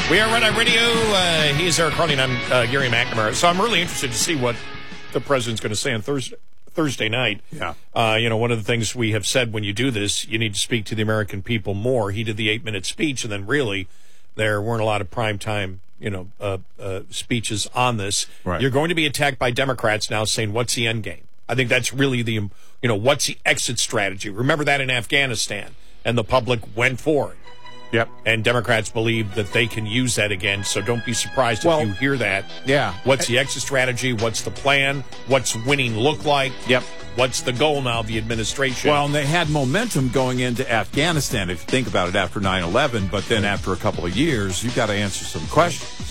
We are Red Eye Radio. He's Eric Harley, and I'm Gary McNamara. So I'm really interested to see what the president's going to say on Thursday night. Yeah. One of the things we have said when you do this, you need to speak to the American people more. He did the 8-minute speech, and then really there weren't a lot of primetime, speeches on this. Right. You're going to be attacked by Democrats now saying, what's the end game? I think that's really the, what's the exit strategy? Remember that in Afghanistan, and the public went for it. Yep. And Democrats believe that they can use that again, so don't be surprised if you hear that. Yeah. What's the exit strategy? What's the plan? What's winning look like? Yep. What's the goal now of the administration? Well, and they had momentum going into Afghanistan, if you think about it, after 9/11, but then after a couple of years, you've got to answer some questions.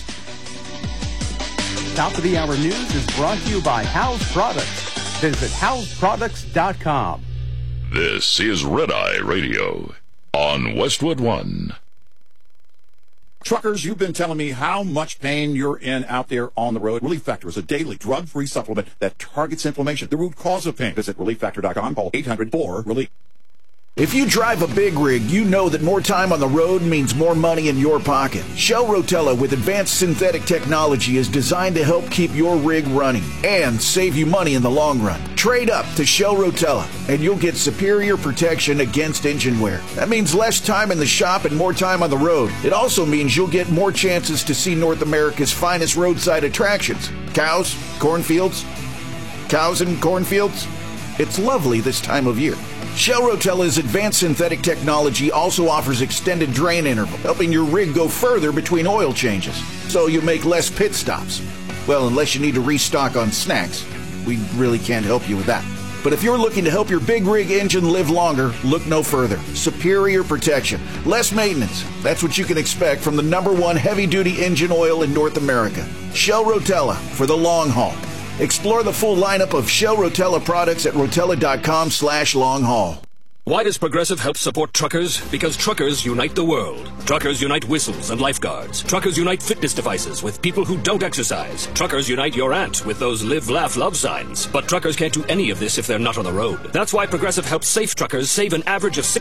Top of the Hour News is brought to you by House Products. Visit houseproducts.com. This is Red Eye Radio on Westwood One. Truckers, you've been telling me how much pain you're in out there on the road. Relief Factor is a daily drug-free supplement that targets inflammation, the root cause of pain. Visit ReliefFactor.com. Call 800-4-RELIEF. If you drive a big rig, you know that more time on the road means more money in your pocket. Shell Rotella with advanced synthetic technology is designed to help keep your rig running and save you money in the long run. Trade up to Shell Rotella and you'll get superior protection against engine wear. That means less time in the shop and more time on the road. It also means you'll get more chances to see North America's finest roadside attractions. Cows, cornfields, cows and cornfields. It's lovely this time of year. Shell Rotella's advanced synthetic technology also offers extended drain interval, helping your rig go further between oil changes, so you make less pit stops. Well, unless you need to restock on snacks. We really can't help you with that. But if you're looking to help your big rig engine live longer, look no further. Superior protection, less maintenance. That's what you can expect from the #1 heavy-duty engine oil in North America. Shell Rotella for the long haul. Explore the full lineup of Shell Rotella products at rotella.com/long-haul. Why does Progressive help support truckers? Because truckers unite the world. Truckers unite whistles and lifeguards. Truckers unite fitness devices with people who don't exercise. Truckers unite your aunt with those live, laugh, love signs. But truckers can't do any of this if they're not on the road. That's why Progressive helps safe truckers save an average of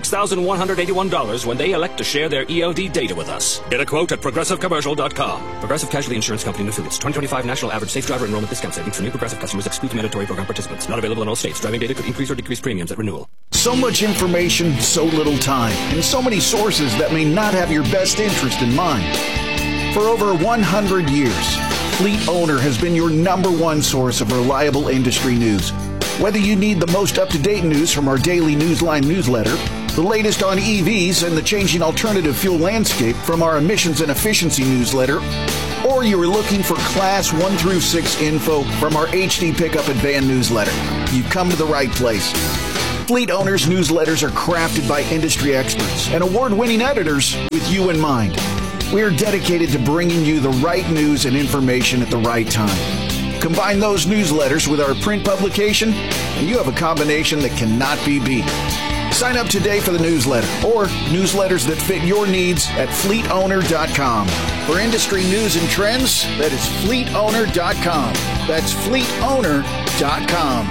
$6,181 when they elect to share their ELD data with us. Get a quote at ProgressiveCommercial.com. Progressive Casualty Insurance Company and affiliates. 2025 National Average Safe Driver Enrollment Discount Savings for new Progressive customers excludes mandatory program participants. Not available in all states. Driving data could increase or decrease premiums at renewal. So much information, so little time, and so many sources that may not have your best interest in mind. For over 100 years, Fleet Owner has been your #1 source of reliable industry news. Whether you need the most up-to-date news from our daily Newsline newsletter, the latest on EVs and the changing alternative fuel landscape from our emissions and efficiency newsletter, or you are looking for Class 1 through 6 info from our HD Pickup and Van newsletter, you've come to the right place. Fleet Owners newsletters are crafted by industry experts and award-winning editors with you in mind. We are dedicated to bringing you the right news and information at the right time. Combine those newsletters with our print publication, and you have a combination that cannot be beat. Sign up today for the newsletter or newsletters that fit your needs at fleetowner.com. For industry news and trends, that is fleetowner.com. That's fleetowner.com.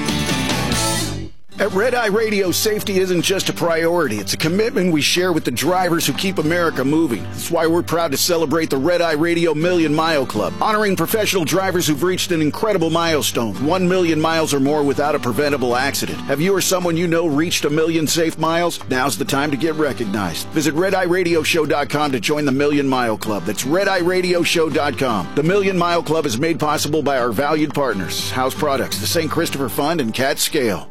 At Red Eye Radio, safety isn't just a priority. It's a commitment we share with the drivers who keep America moving. That's why we're proud to celebrate the Red Eye Radio Million Mile Club, honoring professional drivers who've reached an incredible milestone, 1 million miles or more without a preventable accident. Have you or someone you know reached 1 million safe miles? Now's the time to get recognized. Visit RedEyeRadioshow.com to join the Million Mile Club. That's RedEyeRadioshow.com. The Million Mile Club is made possible by our valued partners, House Products, the St. Christopher Fund, and Cat Scale.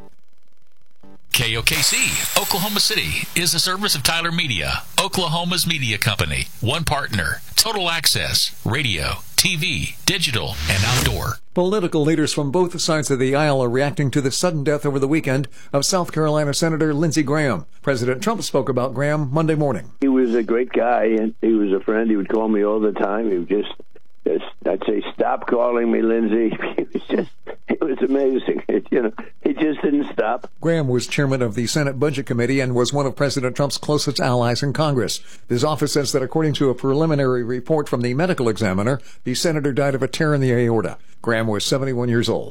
KOKC, Oklahoma City, is a service of Tyler Media, Oklahoma's media company. One partner, total access, radio, TV, digital, and outdoor. Political leaders from both sides of the aisle are reacting to the sudden death over the weekend of South Carolina Senator Lindsey Graham. President Trump spoke about Graham Monday morning. He was a great guy, and he was a friend. He would call me all the time. He would just I'd say, stop calling me Lindsey. It was amazing. He just didn't stop. Graham was chairman of the Senate Budget Committee and was one of President Trump's closest allies in Congress. His office says that according to a preliminary report from the medical examiner, the senator died of a tear in the aorta. Graham was 71 years old.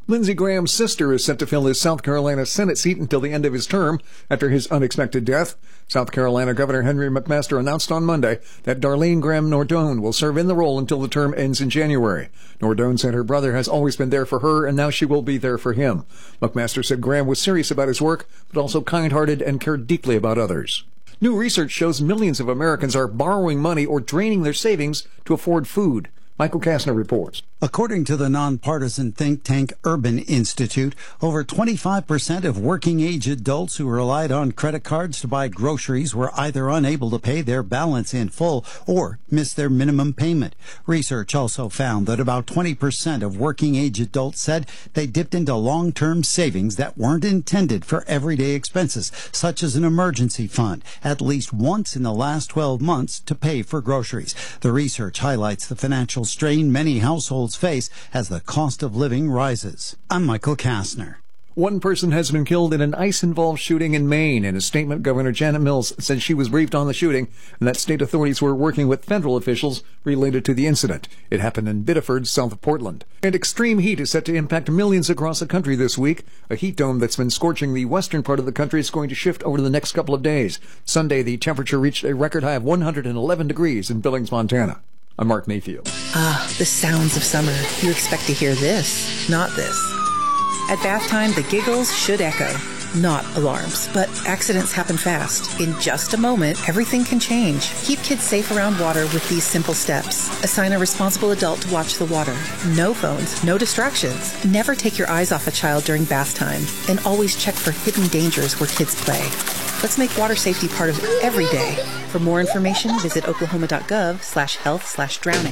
Lindsey Graham's sister is set to fill his South Carolina Senate seat until the end of his term after his unexpected death. South Carolina Governor Henry McMaster announced on Monday that Darlene Graham Nordone will serve in the role until the term ends in January. Nordone said her brother has always been there for her, and now she will be there for him. McMaster said Graham was serious about his work, but also kind-hearted and cared deeply about others. New research shows millions of Americans are borrowing money or draining their savings to afford food. Michael Kastner reports. According to the nonpartisan think tank Urban Institute, over 25% of working-age adults who relied on credit cards to buy groceries were either unable to pay their balance in full or missed their minimum payment. Research also found that about 20% of working-age adults said they dipped into long-term savings that weren't intended for everyday expenses, such as an emergency fund, at least once in the last 12 months to pay for groceries. The research highlights the financial strain many households face as the cost of living rises. I'm Michael Kastner. One person has been killed in an ICE-involved shooting in Maine. In a statement, Governor Janet Mills said she was briefed on the shooting and that state authorities were working with federal officials related to the incident. It happened in Biddeford, south of Portland. And extreme heat is set to impact millions across the country this week. A heat dome that's been scorching the western part of the country is going to shift over the next couple of days. Sunday, the temperature reached a record high of 111 degrees in Billings, Montana. I'm Mark Mayfield. The sounds of summer. You expect to hear this, not this. At bath time, the giggles should echo. Not alarms, but accidents happen fast. In just a moment, everything can change. Keep kids safe around water with these simple steps. Assign a responsible adult to watch the water. No phones, no distractions. Never take your eyes off a child during bath time. And always check for hidden dangers where kids play. Let's make water safety part of every day. For more information, visit oklahoma.gov/health/drowning.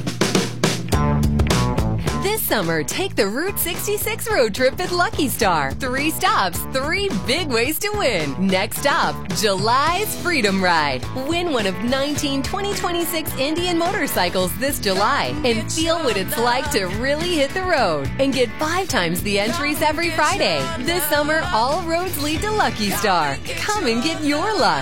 This summer, take the Route 66 road trip at Lucky Star. 3 stops, 3 big ways to win. Next stop, July's Freedom Ride. Win one of 19 2026 Indian motorcycles this July and feel what it's like to really hit the road. And get 5 times the entries every Friday. This summer, all roads lead to Lucky Star. Come and get your luck.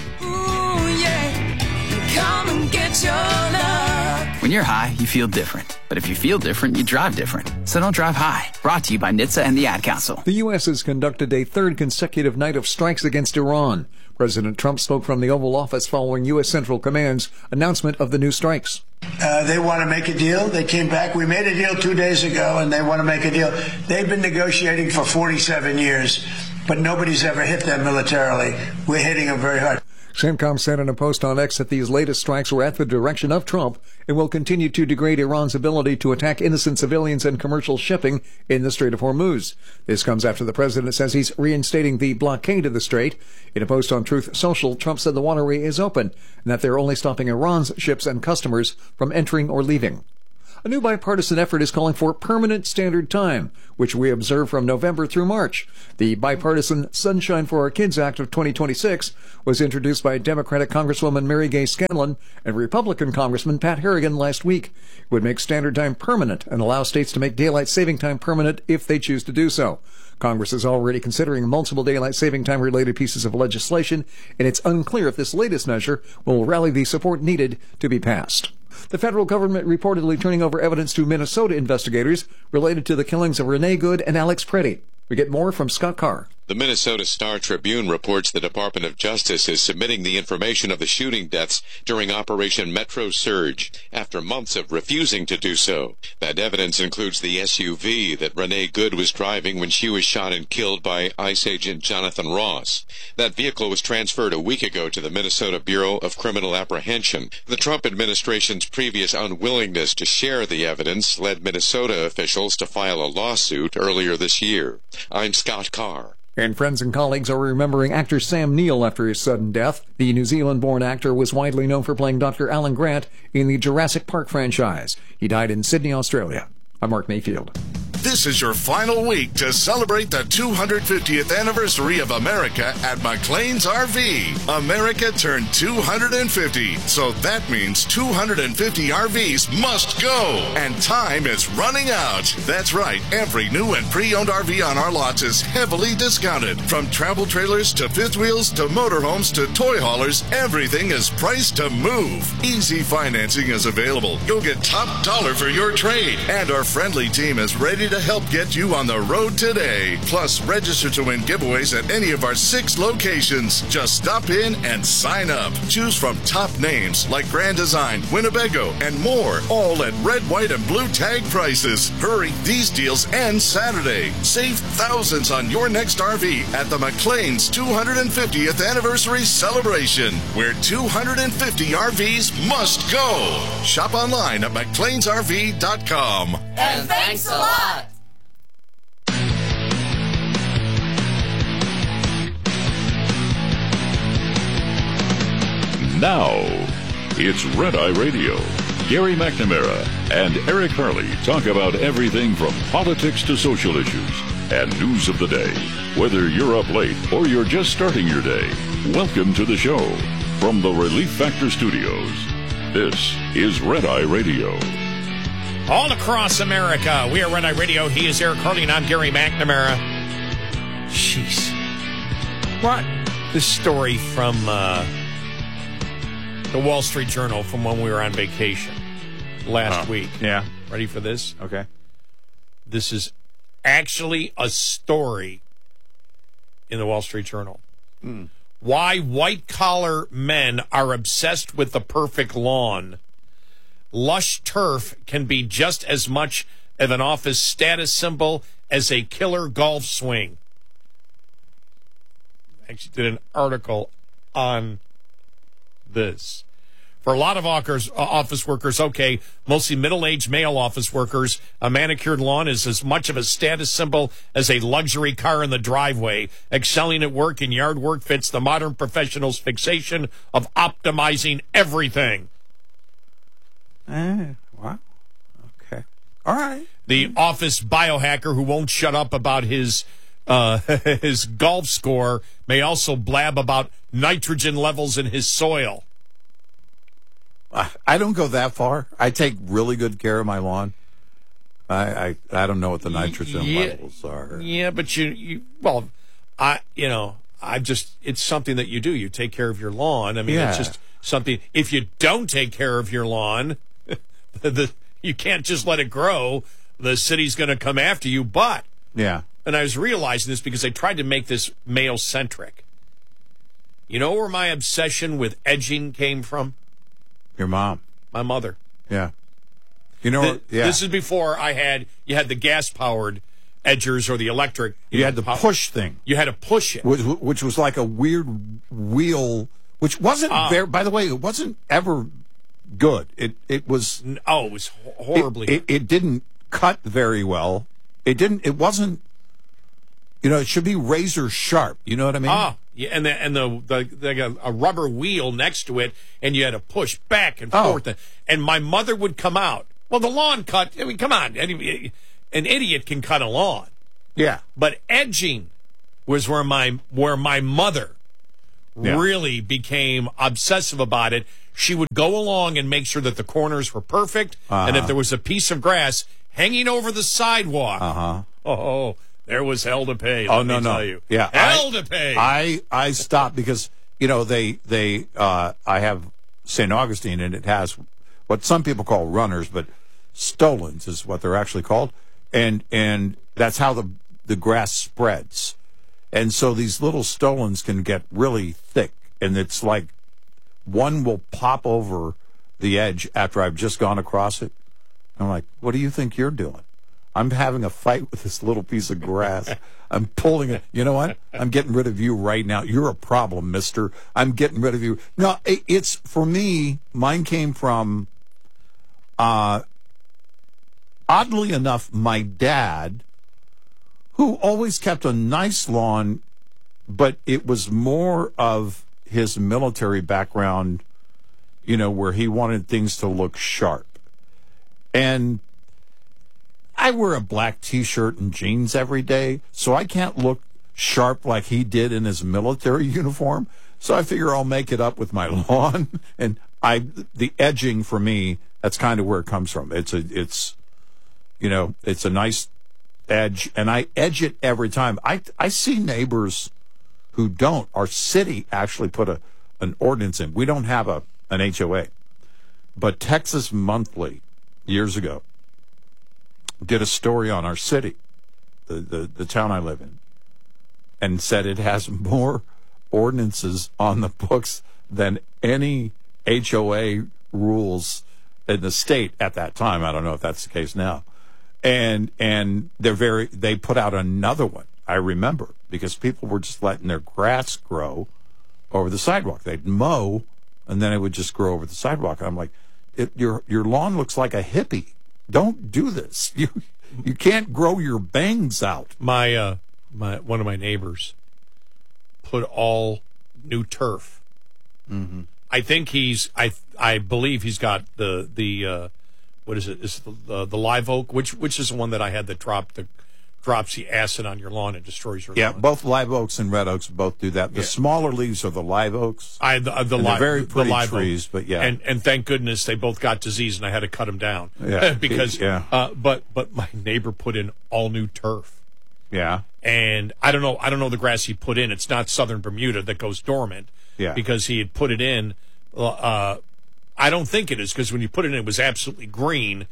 Ooh, yeah. Come and get your luck. When you're high, you feel different. But if you feel different, you drive different. So don't drive high. Brought to you by NHTSA and the Ad Council. The U.S. has conducted a third consecutive night of strikes against Iran. President Trump spoke from the Oval Office following U.S. Central Command's announcement of the new strikes. They want to make a deal. They came back. We made a deal 2 days ago, and they want to make a deal. They've been negotiating for 47 years, but nobody's ever hit them militarily. We're hitting them very hard. CENTCOM said in a post on X that these latest strikes were at the direction of Trump and will continue to degrade Iran's ability to attack innocent civilians and commercial shipping in the Strait of Hormuz. This comes after the president says he's reinstating the blockade of the strait. In a post on Truth Social, Trump said the waterway is open and that they're only stopping Iran's ships and customers from entering or leaving. A new bipartisan effort is calling for permanent standard time, which we observe from November through March. The bipartisan Sunshine for Our Kids Act of 2026 was introduced by Democratic Congresswoman Mary Gay Scanlon and Republican Congressman Pat Harrigan last week. It would make standard time permanent and allow states to make daylight saving time permanent if they choose to do so. Congress is already considering multiple daylight saving time related pieces of legislation, and it's unclear if this latest measure will rally the support needed to be passed. The federal government reportedly turning over evidence to Minnesota investigators related to the killings of Renee Good and Alex Preddy. We get more from Scott Carr. The Minnesota Star-Tribune reports the Department of Justice is submitting the information of the shooting deaths during Operation Metro Surge after months of refusing to do so. That evidence includes the SUV that Renee Good was driving when she was shot and killed by ICE agent Jonathan Ross. That vehicle was transferred a week ago to the Minnesota Bureau of Criminal Apprehension. The Trump administration's previous unwillingness to share the evidence led Minnesota officials to file a lawsuit earlier this year. I'm Scott Carr. And friends and colleagues are remembering actor Sam Neill after his sudden death. The New Zealand-born actor was widely known for playing Dr. Alan Grant in the Jurassic Park franchise. He died in Sydney, Australia. I'm Mark Mayfield. This is your final week to celebrate the 250th anniversary of America at McLean's RV. America turned 250, so that means 250 RVs must go, and time is running out. That's right, every new and pre-owned RV on our lots is heavily discounted. From travel trailers to fifth wheels to motorhomes to toy haulers, everything is priced to move. Easy financing is available. You'll get top dollar for your trade, and our friendly team is ready to to help get you on the road today. Plus, register to win giveaways at any of our 6 locations. Just stop in and sign up. Choose from top names like Grand Design, Winnebago, and more, all at red, white, and blue tag prices. Hurry, these deals end Saturday. Save thousands on your next RV at the McLean's 250th anniversary celebration, where 250 RVs must go. Shop online at McLeansRV.com. And thanks a lot. Now, it's Red Eye Radio. Gary McNamara and Eric Harley talk about everything from politics to social issues and news of the day. Whether you're up late or you're just starting your day, welcome to the show. From the Relief Factor Studios, this is Red Eye Radio. All across America, we are Red Eye Radio. He is Eric Harley, and I'm Gary McNamara. Jeez. What? This story from the Wall Street Journal from when we were on vacation last week. Yeah. Ready for this? Okay. This is actually a story in the Wall Street Journal. Why white-collar men are obsessed with the perfect lawn. Lush turf can be just as much of an office status symbol as a killer golf swing. I actually did an article on this. For a lot of office workers, okay, mostly middle-aged male office workers, a manicured lawn is as much of a status symbol as a luxury car in the driveway. Excelling at work and yard work fits the modern professional's fixation of optimizing everything. Wow. Okay. All right. The office biohacker who won't shut up about his his golf score may also blab about nitrogen levels in his soil. I don't go that far. I take really good care of my lawn. I don't know what the nitrogen levels are. Yeah, but it's something that you do. You take care of your lawn. I mean, it's just something. If you don't take care of your lawn, you can't just let it grow. The city's going to come after you. But and I was realizing this because I tried to make this male centric. You know where my obsession with edging came from? Your mom. My mother. Yeah. You know, This is before you had the gas-powered edgers or the electric. You had the push thing. You had to push it. Which was like a weird wheel, which wasn't by the way, it wasn't ever good. It was... Oh, it was horribly... It didn't cut very well. It wasn't... it should be razor sharp. You know what I mean? Yeah, and they got a rubber wheel next to it, and you had to push back and forth. And my mother would come out. Well, the lawn cut. I mean, come on, an idiot can cut a lawn. Yeah, but edging was where my mother really became obsessive about it. She would go along and make sure that the corners were perfect, and if there was a piece of grass hanging over the sidewalk, there was hell to pay. Let me tell you. Yeah, hell to pay. I stopped because I have St. Augustine, and it has what some people call runners, but stolons is what they're actually called, and that's how the grass spreads, and so these little stolons can get really thick, and it's like one will pop over the edge after I've just gone across it. I'm like, what do you think you're doing? I'm having a fight with this little piece of grass. I'm pulling it. You know what? I'm getting rid of you right now. You're a problem, mister. I'm getting rid of you. No, it's, for me, mine came from, oddly enough, my dad, who always kept a nice lawn, but it was more of his military background, where he wanted things to look sharp. And I wear a black T-shirt and jeans every day, so I can't look sharp like he did in his military uniform. So I figure I'll make it up with my lawn. And the edging for me, that's kind of where it comes from. It's a nice edge, and I edge it every time. I see neighbors who don't. Our city actually put an ordinance in. We don't have an HOA, but Texas Monthly years ago, did a story on our city, the town I live in, and said it has more ordinances on the books than any HOA rules in the state at that time. I don't know if that's the case now. And they put out another one, I remember, because people were just letting their grass grow over the sidewalk. They'd mow, and then it would just grow over the sidewalk. And I'm like, your lawn looks like a hippie. Don't do this. You can't grow your bangs out. One of my neighbors put all new turf. Mm-hmm. I think I believe he's got the what is it? Is the live oak? Which is the one that I had that drops the acid on your lawn and destroys your lawn? Both live oaks and red oaks both do that. The smaller leaves are the live oaks. They're very pretty live trees, oak. but yeah. And thank goodness they both got disease, and I had to cut them down. Yeah, because but my neighbor put in all new turf. Yeah. And I don't know the grass he put in. It's not Southern Bermuda that goes dormant. Yeah. Because he had put it in. I don't think it is, because when you put it in, it was absolutely green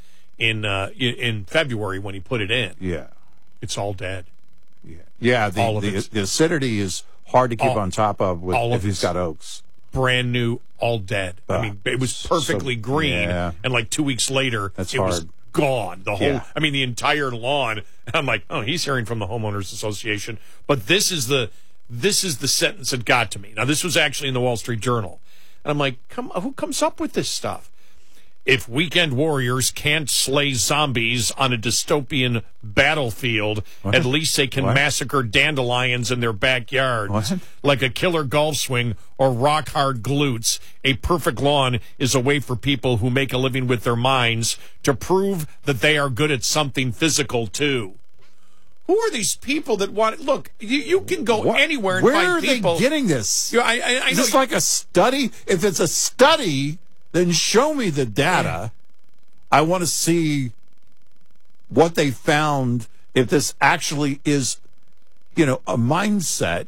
in February when he put it in. Yeah. It's all dead. Yeah. The acidity is hard to keep on top of if he's got oaks. Brand new, all dead. I mean, it was perfectly green, and like 2 weeks later, was gone. The entire lawn. And I'm like, oh, he's hearing from the homeowners association. But this is the sentence that got to me. Now, this was actually in the Wall Street Journal. And I'm like, who comes up with this stuff? If weekend warriors can't slay zombies on a dystopian battlefield, at least they can massacre dandelions in their backyards. Like a killer golf swing or rock-hard glutes, a perfect lawn is a way for people who make a living with their minds to prove that they are good at something physical, too. Who are these people that want... Look, you can go anywhere and find people... Where are they getting this? I is know this like a study? If it's a study, then show me the data. I want to see what they found, if this actually is, a mindset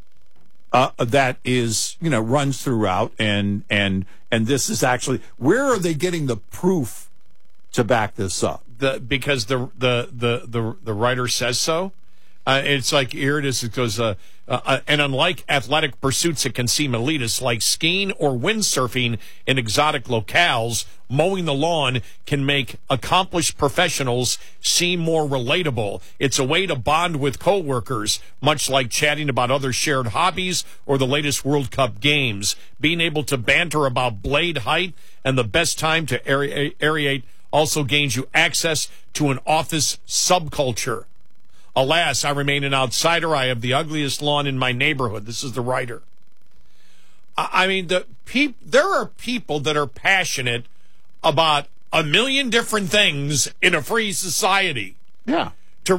that is, runs throughout, and this is actually... Where are they getting the proof to back this up? Because the writer says so. It's like, here it is. It goes, and unlike athletic pursuits that can seem elitist, like skiing or windsurfing in exotic locales, mowing the lawn can make accomplished professionals seem more relatable. It's a way to bond with coworkers, much like chatting about other shared hobbies or the latest World Cup games. Being able to banter about blade height and the best time to aerate also gains you access to an office subculture. Alas, I remain an outsider. I have the ugliest lawn in my neighborhood. This is the writer. I mean, there are people that are passionate about a million different things in a free society. Yeah.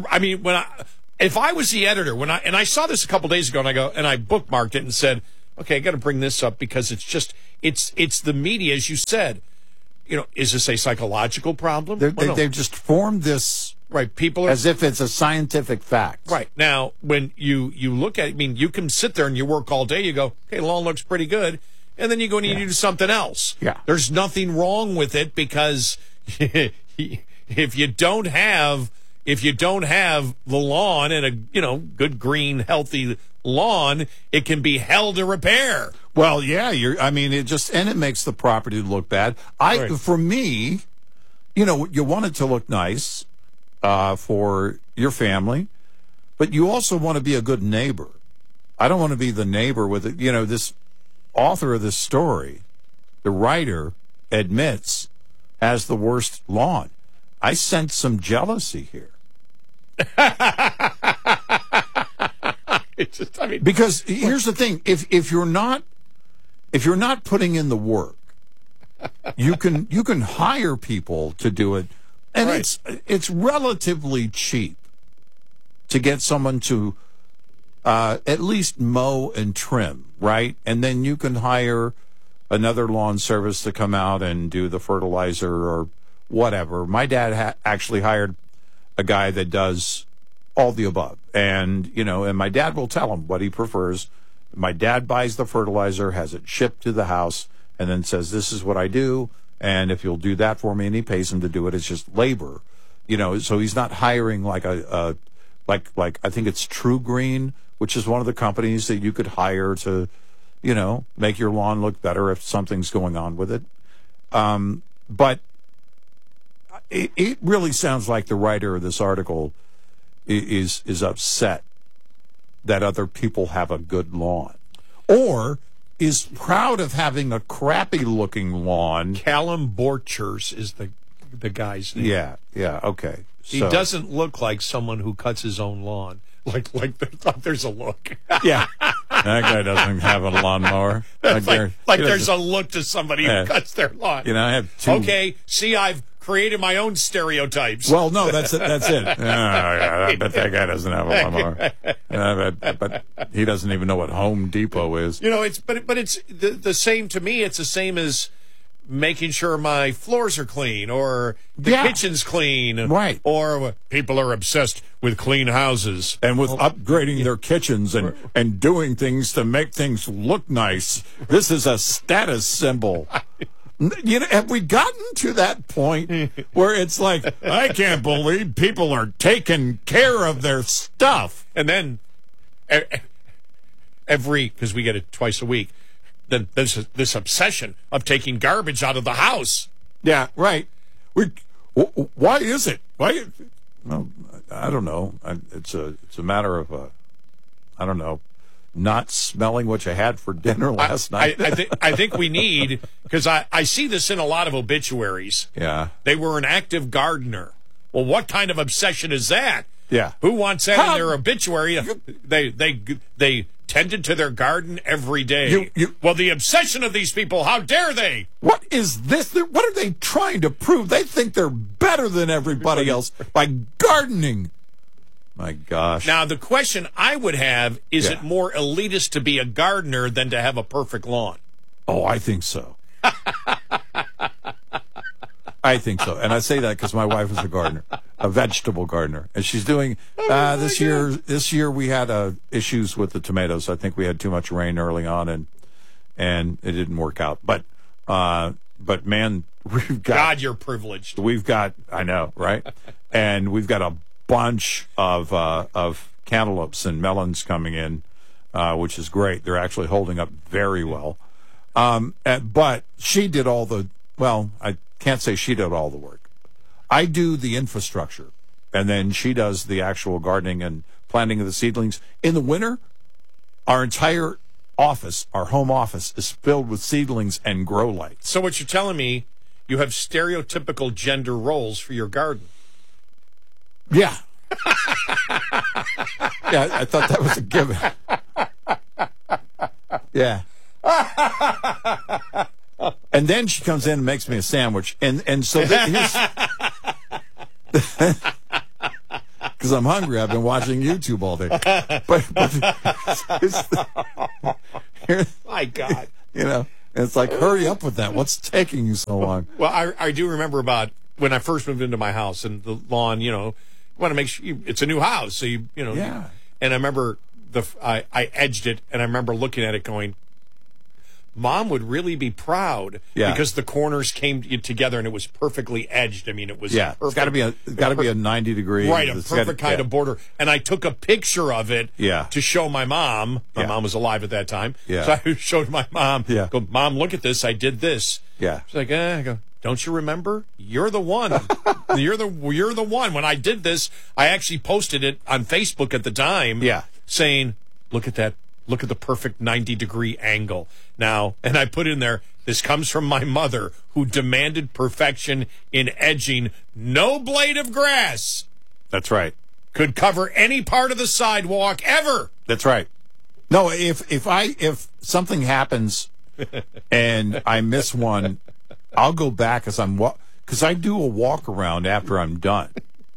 If I was the editor, and I saw this a couple days ago, and I bookmarked it and said, okay, I got to bring this up because it's the media, as you said. Is this a psychological problem? They've just formed this people as if it's a scientific fact. Right. Now, when you look at it, you can sit there and you work all day, you go, okay, lawn looks pretty good, and then you go and you do something else. Yeah. There's nothing wrong with it, because if you don't have the lawn and a good green healthy lawn, it can be hell to repair. Well, yeah, it makes the property look bad. For me, you want it to look nice for your family, but you also want to be a good neighbor. I don't want to be the neighbor with it. This author of this story, the writer, admits has the worst lawn. I sense some jealousy here. Because here's the thing: if you're not putting in the work, you can hire people to do it, and it's relatively cheap to get someone to at least mow and trim, right? And then you can hire another lawn service to come out and do the fertilizer or whatever. My dad actually hired a guy that does all the above, and my dad will tell him what he prefers. My dad buys the fertilizer, has it shipped to the house, and then says, this is what I do, and if you'll do that for me, and he pays him to do it. It's just labor. so he's not hiring like like I think it's True Green, which is one of the companies that you could hire to, make your lawn look better if something's going on with it. But it really sounds like the writer of this article is upset that other people have a good lawn, or is proud of having a crappy-looking lawn. Callum Borchers is the guy's name. Yeah, okay. He doesn't look like someone who cuts his own lawn. Like there's a look. Yeah, that guy doesn't have a lawnmower. There's a look to somebody who cuts their lawn. I have two. Okay, see, I've created my own stereotypes. Well, no, that's it. I bet that guy doesn't have a lawnmower. But he doesn't even know what Home Depot is. It's the same to me. It's the same as making sure my floors are clean or the kitchen's clean. Right. Or people are obsessed with clean houses. And with upgrading their kitchens and doing things to make things look nice. This is a status symbol. Have we gotten to that point where it's like, I can't believe people are taking care of their stuff? And then because we get it twice a week, then there's this obsession of taking garbage out of the house. Yeah, right. Why is it? Why? Well, I don't know. It's a matter of I don't know, not smelling what you had for dinner last night. I think we need, because I see this in a lot of obituaries. Yeah. They were an active gardener. Well, what kind of obsession is that? Yeah. Who wants that in their obituary? They tended to their garden every day. Well, the obsession of these people, how dare they? What is this? What are they trying to prove? They think they're better than everybody else by gardening. My gosh. Now, the question I would have, is it more elitist to be a gardener than to have a perfect lawn? Oh, I think so. I think so. And I say that because my wife is a gardener, a vegetable gardener. And she's doing, this year we had issues with the tomatoes. I think we had too much rain early on and it didn't work out. But man, we've got. God, you're privileged. We've got, I know, right? And we've got a bunch of cantaloupes and melons coming in, which is great. They're actually holding up very well. But she did I can't say she did all the work. I do the infrastructure, and then she does the actual gardening and planting of the seedlings. In the winter, our entire office, our home office, is filled with seedlings and grow lights. So what you're telling me, you have stereotypical gender roles for your garden. Yeah. Yeah, I thought that was a given. Yeah. And then she comes in and makes me a sandwich. And so here's... Because I'm hungry. I've been watching YouTube all day. My God. It's like, hurry up with that. What's taking you so long? Well, I do remember about when I first moved into my house and the lawn, want to make sure it's a new house. So, Yeah. And I remember I edged it, and I remember looking at it going, Mom would really be proud because the corners came together and it was perfectly edged. I mean, it was perfect. It's got to be a 90 degree, right? A perfect kind of border. And I took a picture of it to show my mom. My mom was alive at that time, so I showed my mom. Yeah. Go, Mom, look at this. I did this. Yeah. She's like, I go, don't you remember? You're the one. You're the one. When I did this, I actually posted it on Facebook at the time. Yeah. Saying, look at that. Look at the perfect 90-degree angle. Now, and I put in there, this comes from my mother, who demanded perfection in edging. No blade of grass. That's right. Could cover any part of the sidewalk ever. That's right. No, if something happens and I miss one, I'll go back because I do a walk around after I'm done.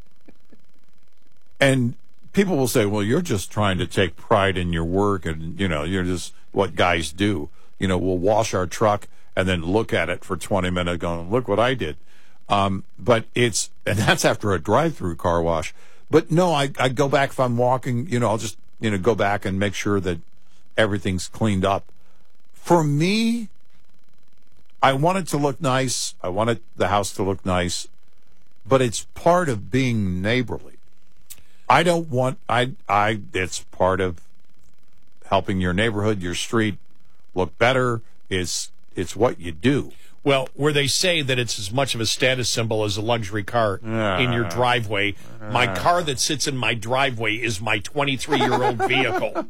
And people will say, well, you're just trying to take pride in your work and, you're just what guys do. We'll wash our truck and then look at it for 20 minutes going, look what I did. But and that's after a drive-through car wash. But no, I go back if I'm walking, I'll just, go back and make sure that everything's cleaned up. For me, I want it to look nice. I want the house to look nice. but it's part of being neighborly. I don't want, it's part of helping your neighborhood, your street look better. It's what you do. Well, where they say that it's as much of a status symbol as a luxury car in your driveway, my car that sits in my driveway is my 23-year-old vehicle.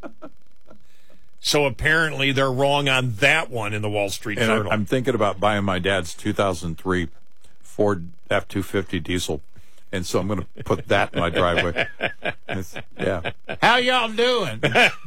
So apparently they're wrong on that one in the Wall Street Journal. I'm thinking about buying my dad's 2003 Ford F-250 diesel, and so I'm going to put that in my driveway. Yeah. How y'all doing?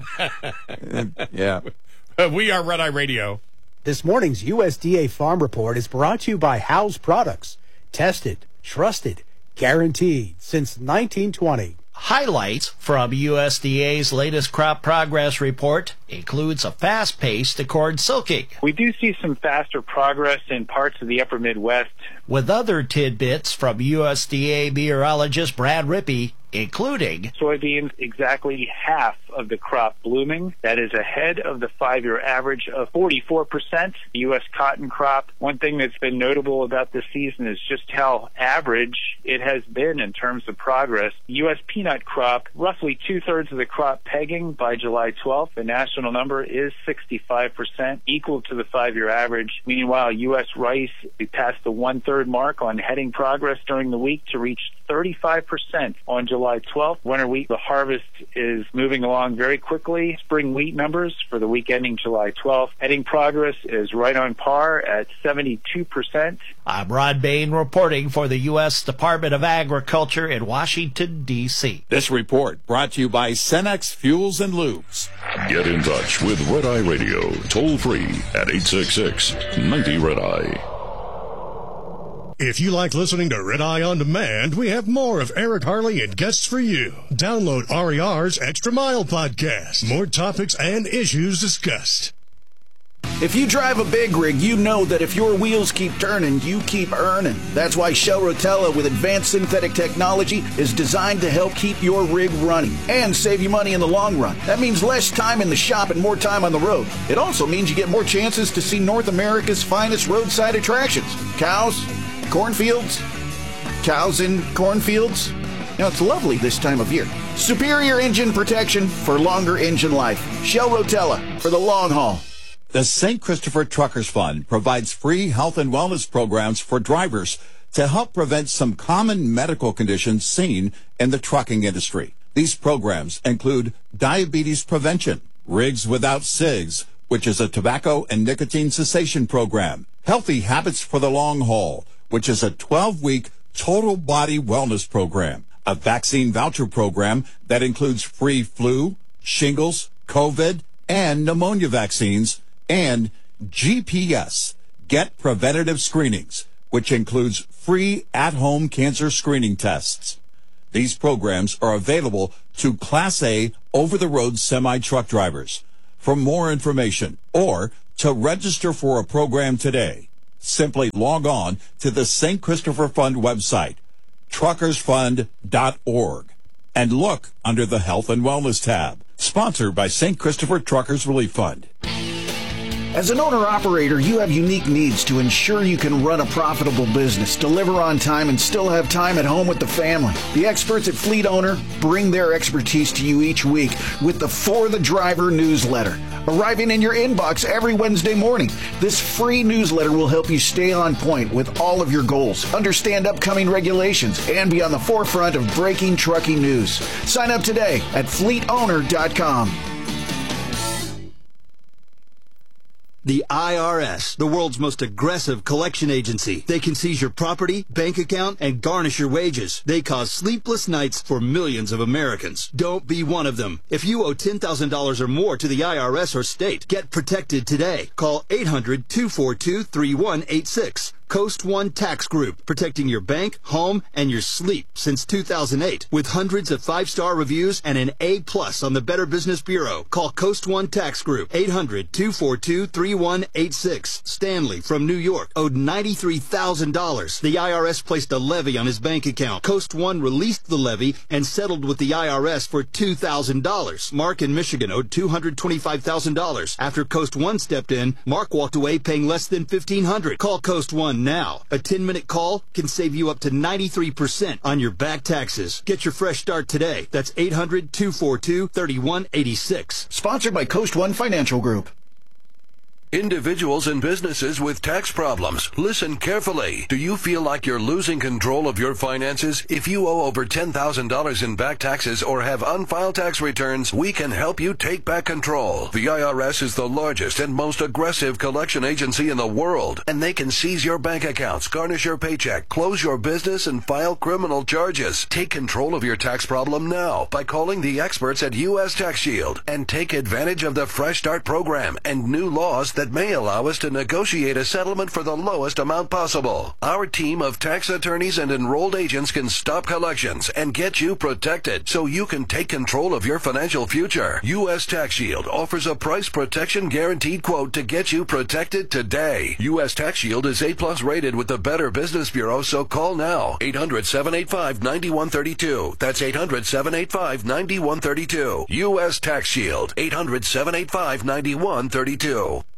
Yeah. We are Red Eye Radio. This morning's USDA Farm Report is brought to you by House Products. Tested, trusted, guaranteed since 1920. Highlights from USDA's latest crop progress report includes a fast-paced corn silking. We do see some faster progress in parts of the upper Midwest. With other tidbits from USDA meteorologist Brad Rippey, including soybeans exactly half of the crop blooming. That is ahead of the 5-year average of 44%. The U.S. cotton crop, one thing that's been notable about this season is just how average it has been in terms of progress. The U.S. peanut crop, roughly 2/3 of the crop pegging by July 12th. The national number is 65%, equal to the 5-year average. Meanwhile, U.S. rice, we passed the 1/3 mark on heading progress during the week to reach 35% on July 12th. Winter wheat, the harvest is moving along very quickly. Spring wheat numbers for the week ending July 12th. Heading progress is right on par at 72%. I'm Rod Bain reporting for the U.S. Department of Agriculture in Washington, D.C. This report brought to you by Cenex Fuels and Lubes. Get in touch with Red Eye Radio, toll free at 866-90-RED-EYE. If you like listening to Red Eye On Demand, we have more of Eric Harley and guests for you. Download RER's Extra Mile podcast. More topics and issues discussed. If you drive a big rig, you know that if your wheels keep turning, you keep earning. That's why Shell Rotella with advanced synthetic technology is designed to help keep your rig running and save you money in the long run. That means less time in the shop and more time on the road. It also means you get more chances to see North America's finest roadside attractions. Cows, cornfields, cows in cornfields. Now, it's lovely this time of year. Superior engine protection for longer engine life. Shell Rotella for the long haul. The St. Christopher Truckers Fund provides free health and wellness programs for drivers to help prevent some common medical conditions seen in the trucking industry. These programs include diabetes prevention, Rigs Without Cigs, which is a tobacco and nicotine cessation program, Healthy Habits for the Long Haul, which is a 12-week total body wellness program, a vaccine voucher program that includes free flu, shingles, COVID, and pneumonia vaccines, and GPS, Get Preventative Screenings, which includes free at-home cancer screening tests. These programs are available to Class A over-the-road semi-truck drivers. For more information or to register for a program today, simply log on to the St. Christopher Fund website, truckersfund.org, and look under the Health and Wellness tab. Sponsored by St. Christopher Truckers Relief Fund. As an owner-operator, you have unique needs to ensure you can run a profitable business, deliver on time, and still have time at home with the family. The experts at Fleet Owner bring their expertise to you each week with the For the Driver newsletter, arriving in your inbox every Wednesday morning. This free newsletter will help you stay on point with all of your goals, understand upcoming regulations, and be on the forefront of breaking trucking news. Sign up today at fleetowner.com. The IRS, the world's most aggressive collection agency. They can seize your property, bank account, and garnish your wages. They cause sleepless nights for millions of Americans. Don't be one of them. If you owe $10,000 or more to the IRS or state, get protected today. Call 800-242-3186. Coast One Tax Group, protecting your bank, home, and your sleep since 2008. With hundreds of 5-star reviews and an A+ on the Better Business Bureau. Call Coast One Tax Group, 800-242-3186. Stanley from New York owed $93,000. The IRS placed a levy on his bank account. Coast One released the levy and settled with the IRS for $2,000. Mark in Michigan owed $225,000. After Coast One stepped in, Mark walked away paying less than $1,500. Call Coast One one now. A 10-minute call can save you up to 93% on your back taxes. Get your fresh start today. That's 800-242-3186. Sponsored by Coast One Financial Group. Individuals and businesses with tax problems, listen carefully. Do you feel like you're losing control of your finances? If you owe over $10,000 in back taxes or have unfiled tax returns, we can help you take back control. The IRS is the largest and most aggressive collection agency in the world, and they can seize your bank accounts, garnish your paycheck, close your business, and file criminal charges. Take control of your tax problem now by calling the experts at U.S. Tax Shield and take advantage of the Fresh Start program and new laws that may allow us to negotiate a settlement for the lowest amount possible. Our team of tax attorneys and enrolled agents can stop collections and get you protected so you can take control of your financial future. U.S. Tax Shield offers a price protection guaranteed quote to get you protected today. U.S. Tax Shield is A+ rated with the Better Business Bureau, so call now. 800-785-9132. That's 800-785-9132. U.S. Tax Shield. 800-785-9132.